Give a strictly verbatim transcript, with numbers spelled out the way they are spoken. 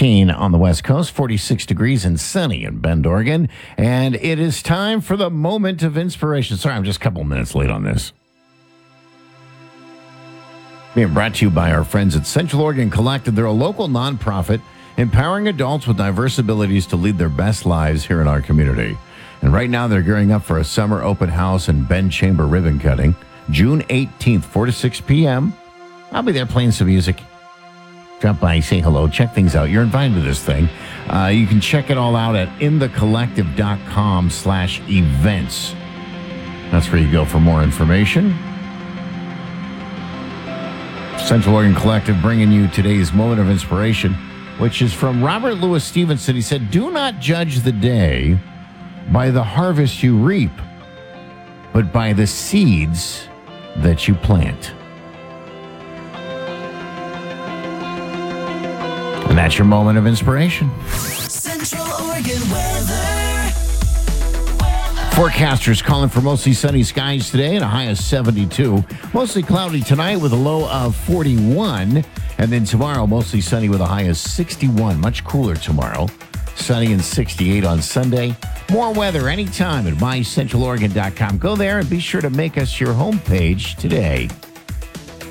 fifteen on the West Coast, forty-six degrees and sunny in Bend, Oregon. And it is time for the moment of inspiration. Sorry, I'm just a couple minutes late on this. Being brought to you by our friends at Central Oregon Collective. They're a local nonprofit empowering adults with diverse abilities to lead their best lives here in our community. And right now they're gearing up for a summer open house and Bend Chamber ribbon cutting, June eighteenth, four to six p.m. I'll be there playing some music. Drop by, say hello, check things out. You're invited to this thing. Uh, you can check it all out at inthecollective.com slash events. That's where you go for more information. Central Oregon Collective bringing you today's moment of inspiration, which is from Robert Louis Stevenson. He said, "Do not judge the day by the harvest you reap, but by the seeds that you plant." And that's your moment of inspiration. Central Oregon weather. Forecasters calling for mostly sunny skies today and a high of seventy-two. Mostly cloudy tonight with a low of forty-one. And then tomorrow, mostly sunny with a high of sixty-one. Much cooler tomorrow. Sunny and sixty-eight on Sunday. More weather anytime at my central oregon dot com. Go there and be sure to make us your homepage today.